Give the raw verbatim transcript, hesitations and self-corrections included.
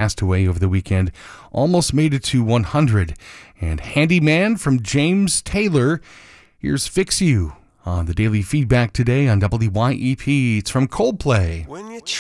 passed away over the weekend. Almost made it to one hundred. And Handyman from James Taylor. Here's Fix You on the Daily Feedback today on W Y E P. It's from Coldplay. When you